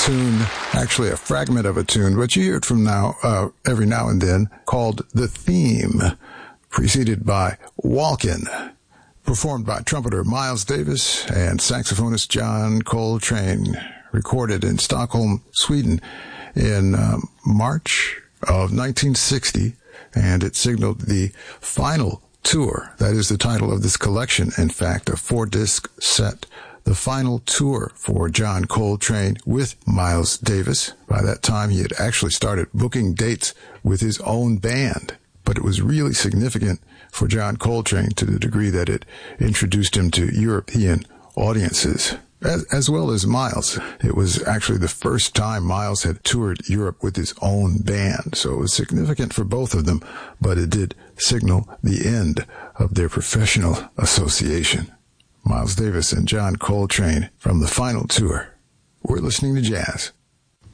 tune, actually a fragment of a tune, but you hear it from every now and then, called The Theme, preceded by Walkin', performed by trumpeter Miles Davis and saxophonist John Coltrane, recorded in Stockholm, Sweden in March of 1960, and it signaled the final tour. That is the title of this collection, in fact, a 4-disc set. The final tour for John Coltrane with Miles Davis. By that time, he had actually started booking dates with his own band, but it was really significant for John Coltrane to the degree that it introduced him to European audiences, as well as Miles. It was actually the first time Miles had toured Europe with his own band, so it was significant for both of them, but it did signal the end of their professional association. Miles Davis and John Coltrane from the final tour. We're listening to jazz.